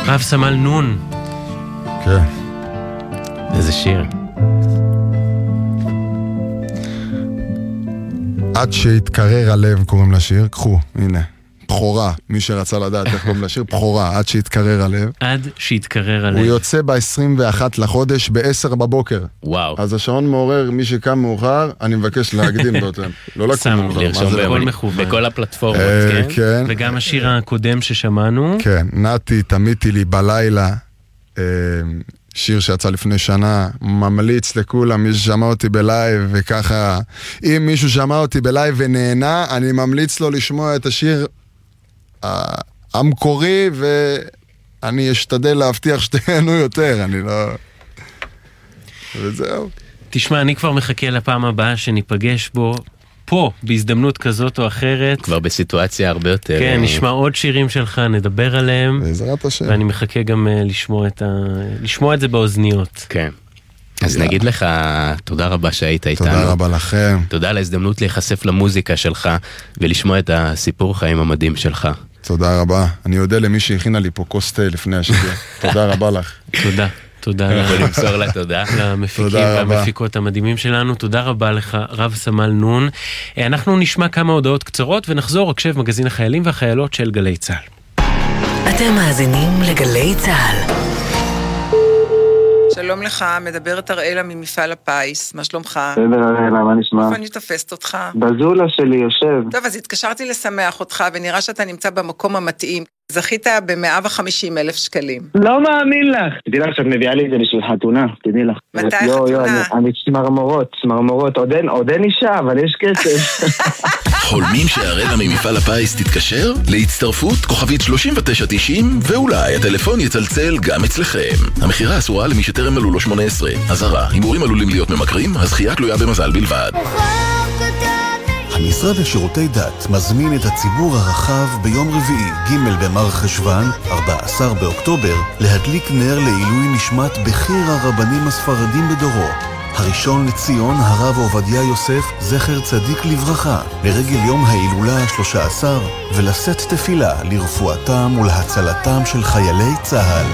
רב סמל נון. כן. איזה שיר. עד שהתקרר הלב קוראים לשיר. קחו, הנה. בחורה, מי שרצה לדעת איך קוראים לשיר, בחורה, עד שהתקרר הלב. עד שהתקרר הלב. הוא יוצא ב-21 לחודש ב-10 בבוקר. וואו. אז השעון מעורר, מי שקם מאוחר, אני מבקש להקדים באותם. לא לקום מאוחר. לרשום בכל הפלטפורמות, כן? וגם השיר הקודם ששמענו. כן, נתי, תמיתי לי בלילה. שיר שיצא לפני שנה, ממליץ לכולם, מי ששמע אותי בלייב, וככה, אם מישהו שמע אותי בלייב ונהנה, אני ממליץ לו לשמוע את השיר המקורי, ואני אשתדל להבטיח שתהנו יותר, אני לא... וזהו. תשמע, אני כבר מחכה לפעם הבאה שניפגש בו, פה, בהזדמנות כזאת או אחרת. כבר בסיטואציה הרבה יותר... כן, נשמע עוד שירים שלך, נדבר עליהם. בעזרת השם. ואני מחכה גם לשמוע את זה באוזניות. כן. אז נגיד לך, תודה רבה שהיית איתנו. תודה רבה לכם. תודה על ההזדמנות להיחשף למוזיקה שלך, ולשמוע את הסיפור חיים המדהים שלך. תודה רבה. אני יודע למי שהכינה לי פה כוס תה לפני השידור. תודה רבה לך. תודה. תודה. יכול למסור לה תודה. למפיקים והמפיקות המדהימים שלנו. תודה רבה לך, רב סמל נון. אנחנו נשמע כמה הודעות קצרות ונחזור הקשב מגזין החיילים והחיילות של גלי צה"ל. אתם מאזינים לגלי צה"ל. שלום לך, מדברת אראלה ממפעל הפיס, מה שלומך? בסדר אראלה, מה נשמע? איפה אני תופסת אותך? בזולה שלי יושב. טוב, אז התקשרתי לשמח אותך, ונראה שאתה נמצא במקום המתאים. זכית ב150,000 שקלים. לא מאמין לך. תדעי לך שאת מביאה לי את זה בשביל חתונה, תדעי לך. מתי חתונה? אני צמרמורות, עוד אין אישה, אבל יש כסף. חולמים שהרבע ממפעל הפיס תתקשר? להצטרפות כוכבית 3990 ואולי הטלפון יצלצל גם אצלכם. המחירה אסורה למי שטרם מלאו לו 18. אזהרה, הימורים עלולים להיות ממכרים, הזכייה תלויה במזל בלבד. המשרד לשירותי דת מזמין את הציבור הרחב ביום רביעי ג' במר חשוון, 14 באוקטובר, להדליק נר לעילוי נשמת בכיר הרבנים הספרדים בדורו. הראשון לציון הרב עובדיה יוסף, זכר צדיק לברכה, לרגל יום ההילולה ה-13, ולשאת תפילה לרפואתם ולהצלתם של חיילי צה"ל.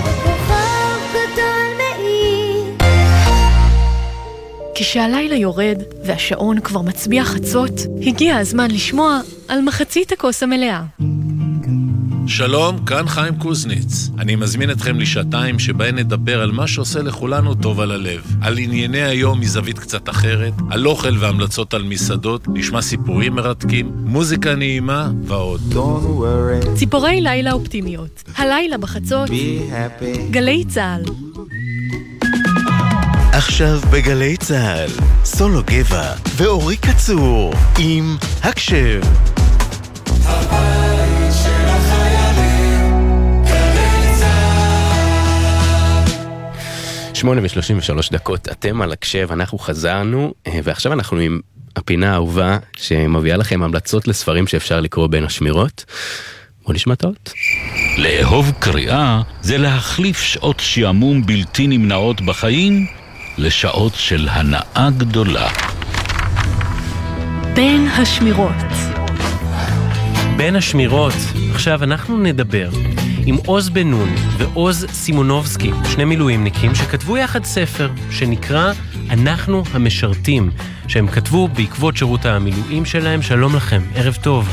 כשהלילה יורד והשעון כבר מצביע חצות, הגיע הזמן לשמוע על מחצית הכוס המלאה. שלום, כאן חיים קוזניץ. אני מזמין אתכם לשעתיים שבהן נדבר על מה שעושה לכולנו טוב על הלב. על ענייני היום מזווית קצת אחרת, על אוכל והמלצות על מסעדות, נשמע סיפורים מרתקים, מוזיקה נעימה ועוד. ציפורי לילה אופטימיות. הלילה בחצות. גלי צה"ל. עכשיו בגלי צה"ל, סולו גבע ואורי קצור עם הקשב. הבית של החיילים, גלי צה"ל. 8:33, אתם על הקשב, אנחנו חזרנו, ועכשיו אנחנו עם הפינה האהובה שמביאה לכם המלצות לספרים שאפשר לקרוא בין השמירות. בואו נשמע טעות. לאהוב קריאה זה להחליף שעות שעמום בלתי נמנעות בחיים לשעות של הנאה גדולה. בין השמירות. בין השמירות, עכשיו אנחנו נדבר עם עוז בן נון ועוז סימונובסקי, שני מילואימניקים שכתבו יחד ספר שנקרא אנחנו המשרתים, שהם כתבו בעקבות שירות המילואים שלהם. שלום לכם, ערב טוב.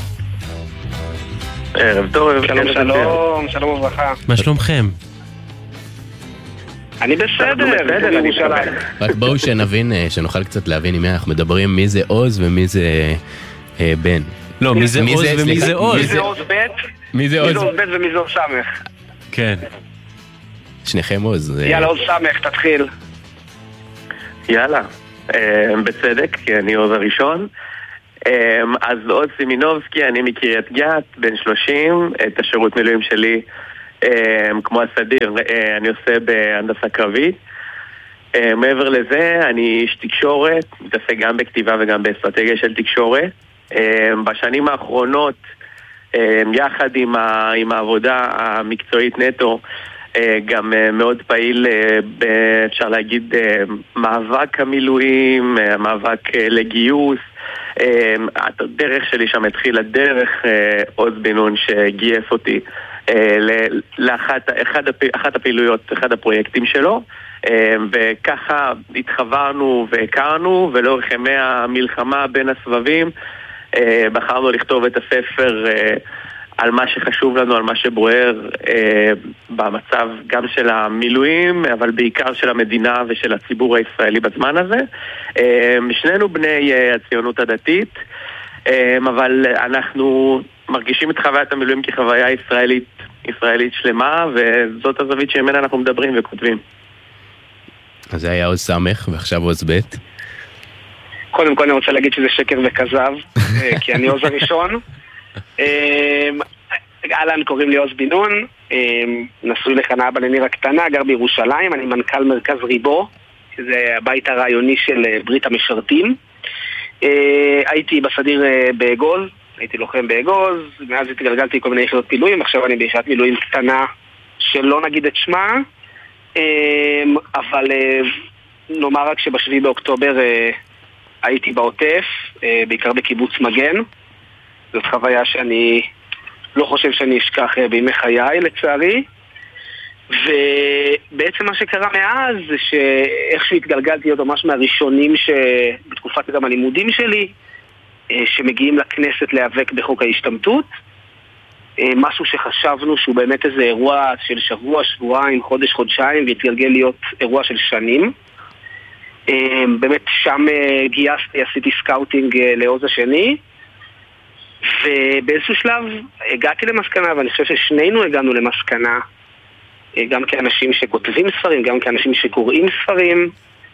ערב טוב, שלום וברכה. מה שלומכם? אני בסדר, רק בואו שנבין, שנוכל קצת להבין עם מי אנחנו מדברים, מי זה עוז ומי זה בן. לא, מי זה עוז ומי זה עוז? מי זה עוז ב'? מי זה עוז ב' ומי זה עוז סמך? כן. שניכם עוז. יאללה, עוז סמך, תתחיל. יאללה, בצדק, כי אני עוז הראשון. אז עוז סימינובסקי, אני מקריית גת, בן 30, את השירות מילואים שלי כמו הסדיר, אני עושה בהנדסה קרבית. מעבר לזה, אני איש תקשורת, מתעסק גם בכתיבה וגם באסטרטגיה של תקשורת. בשנים האחרונות, יחד עם העבודה המקצועית נטו, גם מאוד פעיל, אפשר להגיד, מאבק המילואים, מאבק לגיוס. הדרך שלי שם התחילה דרך עוז בן נון שגייס אותי לאחת הפעילויות, אחד הפרויקטים שלו, וככה התחברנו והכרנו, ולאורך ימי המלחמה בין הסבבים בחרנו לכתוב את הספר על מה שחשוב לנו, על מה שבוער במצב גם של המילואים, אבל בעיקר של המדינה ושל הציבור הישראלי בזמן הזה. שנינו בני הציונות הדתית, אבל אנחנו מרגישים את חוויית המילואים כחוויה ישראלית שלמה, וזאת הזווית שממנה אנחנו מדברים וכותבים. אז זה היה עוז סמך, ועכשיו עוז ב'. קודם כל אני רוצה להגיד שזה שקר וכזב, כי אני עוז הראשון. אהלן, קוראים לי עוז בן נון, נשוי לחנה אבא לנירה קטנה, גר בירושלים, אני מנכ"ל מרכז ריבו, שזה הבית הרעיוני של ברית המשרתים. הייתי בסדיר באגוז, הייתי לוחם באגוז, מאז התגלגלתי כל מיני יחידות מילואים, עכשיו אני ביחידת מילואים קטנה שלא נגיד את שמה, אבל נאמר רק שבשביעי באוקטובר הייתי בעוטף, בעיקר בקיבוץ מגן. זאת חוויה שאני לא חושב שאני אשכח בימי חיי, לצערי. ובעצם מה שקרה מאז זה שאיכשהו התגלגלתי עוד ממש מהראשונים שבתקופת גם הלימודים שלי, שמגיעים לכנסת להיאבק בחוק ההשתמטות. משהו שחשבנו שהוא באמת איזה אירוע של שבוע, שבועיים, חודש, חודשיים, והתגלגל להיות אירוע של שנים. באמת שם גייסתי, עשיתי סקאוטינג לעוז השני, ובאיזשהו שלב הגעתי למסקנה, ואני חושב ששנינו הגענו למסקנה, גם כאנשים שכותבים ספרים, גם כאנשים שקוראים ספרים,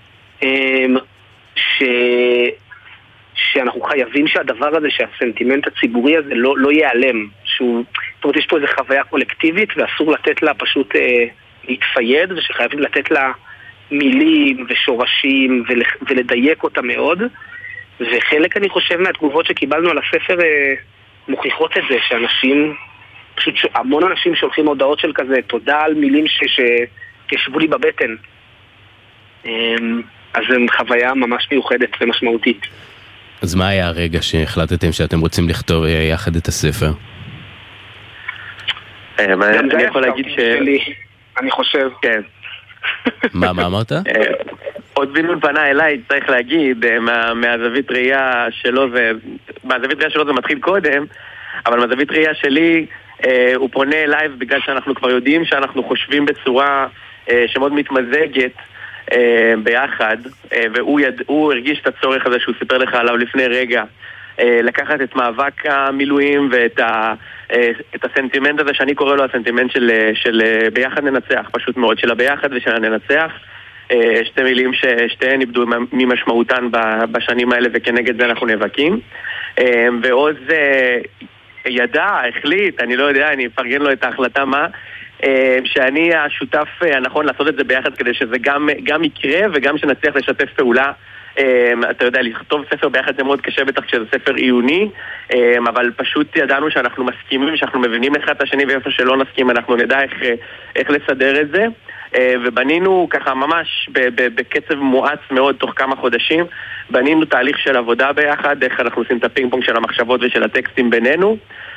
שאנחנו חייבים שהדבר הזה, שהסנטימנט הציבורי הזה לא ייעלם, זאת אומרת, יש פה איזו חוויה קולקטיבית ואסור לתת לה פשוט להתפייד, ושחייבים לתת לה מילים ושורשים ולדייק אותה מאוד. וחלק אני חושב מהתגובות שקיבלנו על הספר מוכיחות את זה, שאנשים, פשוט המון אנשים שולחים הודעות של כזה תודה על מילים שישבו לי בבטן. אז זו חוויה ממש מיוחדת ומשמעותית. אז מה היה הרגע שהחלטתם שאתם רוצים לכתוב יחד את הספר? אני יכול להגיד אני חושב. כן. מה אמרת? עוד בן נון פנה אליי, צריך להגיד, מהזווית ראייה שלו, מהזווית ראייה שלו זה מתחיל קודם, אבל מהזווית ראייה שלי הוא פונה אליי בגלל שאנחנו כבר יודעים שאנחנו חושבים בצורה שמאוד מתמזגת ביחד, והוא הרגיש את הצורך הזה שהוא סיפר לך עליו לפני רגע, לקחת את מאבק המילואים ואת הסנטימנט הזה שאני קורא לו הסנטימנט של ביחד ננצח, פשוט מאוד, של הביחד ושל הננצח. שתי מילים ששתיהן איבדו ממשמעותן בשנים האלה, וכנגד זה אנחנו נאבקים. ועוז ידע, החליט, אני לא יודע, אני אפרגן לו את ההחלטה מה, שאני השותף הנכון לעשות את זה ביחד, כדי שזה גם יקרה וגם שנצליח לשתף פעולה. אתה יודע, לכתוב ספר ביחד זה מאוד קשה, בטח כשזה ספר עיוני, אבל פשוט ידענו שאנחנו מסכימים, שאנחנו מבינים אחד את השני, ואיפה שלא נסכים אנחנו נדע איך לסדר את זה. ובנינו ככה ממש בקצב מואץ מאוד תוך כמה חודשים, בנינו תהליך של עבודה ביחד, איך אנחנו עושים את הפינג פונג של המחשבות ושל הטקסטים בינינו,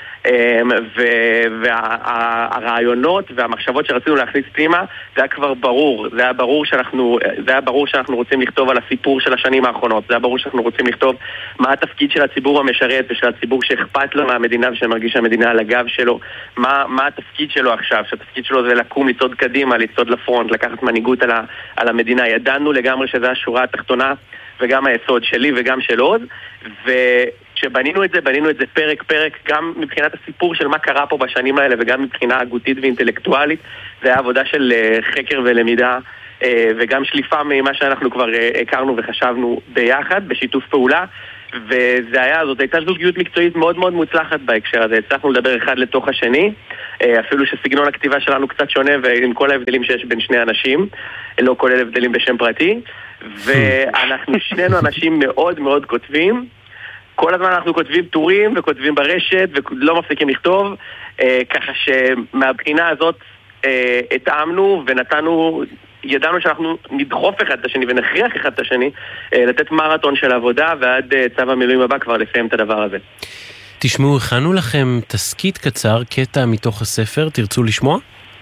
והרעיונות והמחשבות שרצינו להכניס פנימה, זה היה כבר ברור, זה היה ברור שאנחנו רוצים לכתוב על הסיפור של השנים האחרונות, זה היה ברור שאנחנו רוצים לכתוב מה התפקיד של הציבור המשרת ושל הציבור שאכפת לו מהמדינה ושמרגיש שהמדינה על הגב שלו, מה התפקיד שלו עכשיו, שהתפקיד שלו זה לקום, לצעוד קדימה, לצעוד לפרונט, לקחת מנהיגות על המדינה. ידענו לגמרי שזה השורה התחתונה וגם היסוד שלי וגם של עוד, כשבנינו את זה, בנינו את זה פרק, גם מבחינת הסיפור של מה קרה פה בשנים האלה, וגם מבחינה הגותית ואינטלקטואלית. זה היה עבודה של חקר ולמידה, וגם שליפה ממה שאנחנו כבר הכרנו וחשבנו ביחד, בשיתוף פעולה, זאת הייתה זוגיות מקצועית מאוד מאוד מוצלחת בהקשר הזה. הצלחנו לדבר אחד לתוך השני, אפילו שסגנון הכתיבה שלנו קצת שונה, ועם כל ההבדלים שיש בין שני אנשים, לא כולל הבדלים בשם פרטי, ואנחנו שנינו אנשים מאוד מאוד כותבים, כל הזמן אנחנו כותבים טורים וכותבים ברשת ולא מפסיקים לכתוב, ככה שמהבחינה הזאת התאמנו ונתנו, ידענו שאנחנו נדחוף אחד את השני ונכריח אחד את השני לתת מרתון של עבודה, ועד צו המילואים הבא כבר לסיים את הדבר הזה. תשמעו, הכנו לכם תסקית קצר, קטע מתוך הספר, תרצו לשמוע?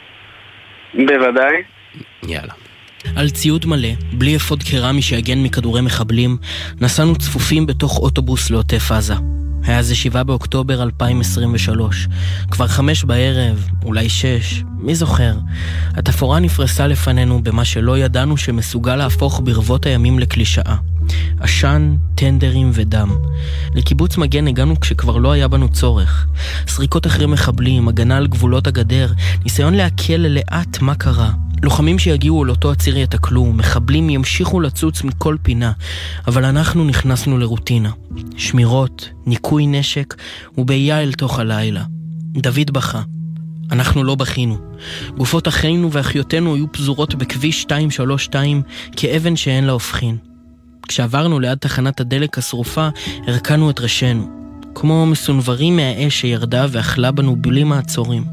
בוודאי. יאללה. על ציוד מלא, בלי אפוד קרמי שיגן מכדורי מחבלים, נסענו צפופים בתוך אוטובוס לעוטף עזה. היה זה 7 באוקטובר 2023. כבר 5 בערב, אולי 6, מי זוכר? התפאורה נפרסה לפנינו במה שלא ידענו שמסוגל להפוך ברבות הימים לקלישאה. עשן, טנדרים ודם. לקיבוץ מגן הגענו כשכבר לא היה בנו צורך. סריקות אחרי מחבלים, הגנה על גבולות הגדר, ניסיון להקל לאט מה קרה. לוחמים שיגיעו על אותו הציר יתקלו, מחבלים ימשיכו לצוץ מכל פינה, אבל אנחנו נכנסנו לרוטינה. שמירות, ניקוי נשק, ובעיה אל תוך הלילה. דוד בכה. אנחנו לא בכינו. גופות אחינו ואחיותינו היו פזורות בכביש 232 כאבן שאין לה הופכין. כשעברנו ליד תחנת הדלק השרופה, הרכנו את ראשנו, כמו מסונברים מהאש שירדה ואכלה בנו בלי מעצורים.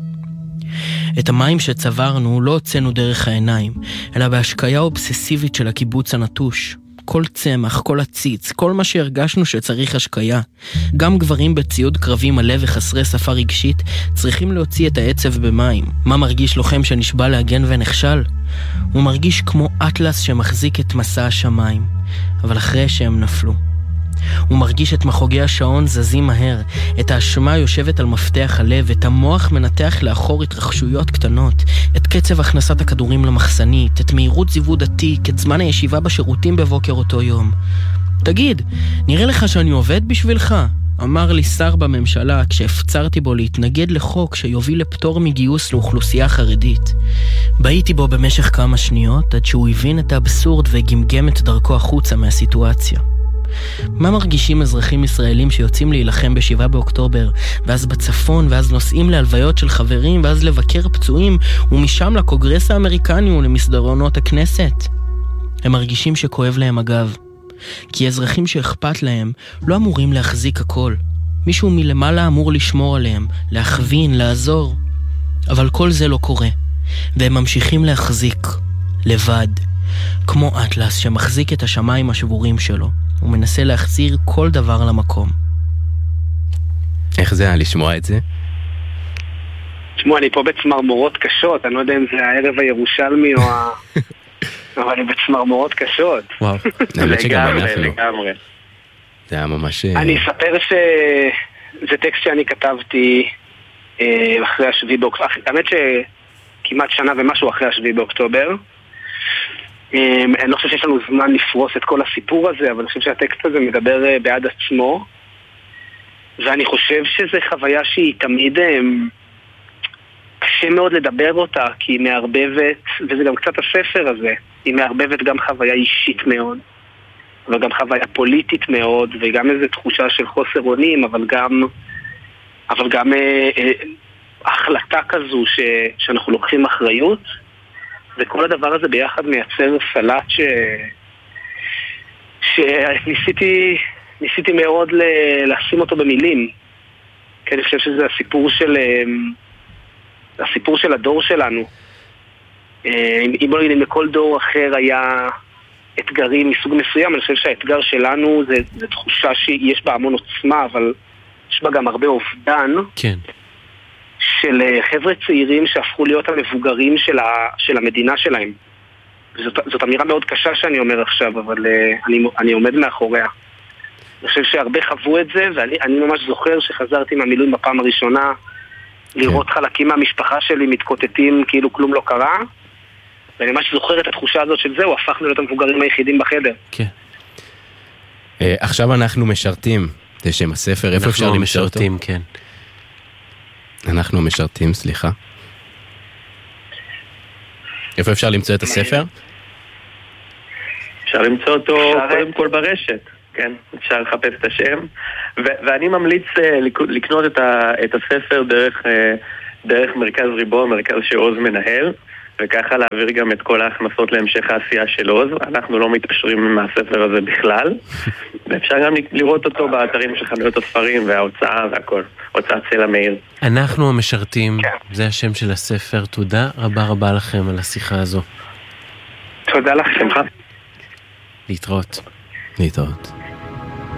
את המים שצברנו לא הוצאנו דרך העיניים, אלא בהשקיה אובססיבית של הקיבוץ הנטוש. כל צמח, כל הציץ, כל מה שהרגשנו שצריך השקיה. גם גברים בציוד קרבי מלא וחסרי שפה רגשית צריכים להוציא את העצב במים. מה מרגיש לוחם שנשבע להגן ונכשל? הוא מרגיש כמו אטלס שמחזיק את מסע השמיים, אבל אחרי שהם נפלו. הוא מרגיש את מחוגי השעון זזים מהר, את האשמה יושבת על מפתח הלב, את המוח מנתח לאחור התרחשויות קטנות, את קצב הכנסת הכדורים למחסנית, את מהירות זיווד התיק, את זמן הישיבה בשירותים בבוקר אותו יום. תגיד, נראה לך שאני עובד בשבילך? אמר לי שר בממשלה כשהפצרתי בו להתנגד לחוק שיוביל לפטור מגיוס לאוכלוסייה חרדית. בעיתי בו במשך כמה שניות עד שהוא הבין את האבסורד וגמגם את דרכו החוצה מהסיטואציה. מה מרגישים אזרחים ישראלים שיוצאים להילחם ב7 באוקטובר, ואז בצפון, ואז נוסעים להלוויות של חברים, ואז לבקר פצועים, ומשם לקונגרס האמריקני ולמסדרונות הכנסת? הם מרגישים שכואב להם הגב. כי אזרחים שאכפת להם לא אמורים להחזיק הכל. מישהו מלמעלה אמור לשמור עליהם, להכווין, לעזור. אבל כל זה לא קורה, והם ממשיכים להחזיק, לבד, כמו אטלס שמחזיק את השמיים השבורים שלו. הוא מנסה להחזיר כל דבר למקום. איך זה היה לשמוע את זה? תשמעו, אני פה בצמרמורות קשות, אני לא יודע אם זה הערב הירושלמי או אבל אני בצמרמורות קשות. וואו, האמת שגם אנחנו. לגמרי. זה היה ממש... אני אספר שזה טקסט שאני כתבתי אחרי 7 באוקטובר, האמת שכמעט שנה ומשהו אחרי 7 באוקטובר. אני לא חושב שיש לנו זמן לפרוס את כל הסיפור הזה, אבל אני חושב שהטקסט הזה מדבר בעד עצמו, ואני חושב שזו חוויה שהיא תמיד קשה מאוד לדבר אותה, כי היא מערבבת, וזה גם קצת הספר הזה, היא מערבבת גם חוויה אישית מאוד, וגם חוויה פוליטית מאוד, וגם איזו תחושה של חוסר אונים, אבל גם החלטה כזו שאנחנו לוקחים אחריות, וכל הדבר הזה ביחד מייצר סלט שניסיתי מאוד לשים אותו במילים. כי אני חושב שזה הסיפור של הדור שלנו. אם בוא נגיד, אם לכל דור אחר היה אתגרים מסוג מסוים, אני חושב שהאתגר שלנו זה תחושה שיש בה המון עוצמה, אבל יש בה גם הרבה אובדן. כן. של חבר'ה צעירים שהפכו להיות המבוגרים של המדינה שלהם. זאת אמירה מאוד קשה שאני אומר עכשיו, אבל אני עומד מאחוריה. אני חושב שהרבה חוו את זה, ואני ממש זוכר שחזרתי מהמילואים בפעם הראשונה, לראות חלקים מהמשפחה שלי מתקוטטים כאילו כלום לא קרה, ואני ממש זוכר את התחושה הזאת של זה, הוא הפך להיות המבוגרים היחידים בחדר. כן. עכשיו אנחנו משרתים, זה שם הספר, איפה אפשר למצוא אותו? כן. אנחנו משרתים, סליחה. איפה אפשר למצוא את הספר? אפשר למצוא אותו קודם כל ברשת, כן? אפשר לחפש את השם. ואני ממליץ לקנות את הספר דרך מרכז ריבון, מרכז שעוז מנהל, וככה להעביר גם את כל ההכנסות להמשך העשייה של עוז. אנחנו לא מתעשרים מהספר הזה בכלל, ואפשר גם לראות אותו באתרים של חנויות הספרים וההוצאה והכל. הוצאת סלע מאיר. אנחנו המשרתים, זה השם של הספר. תודה רבה רבה לכם על השיחה הזו. תודה לכם. להתראות. להתראות.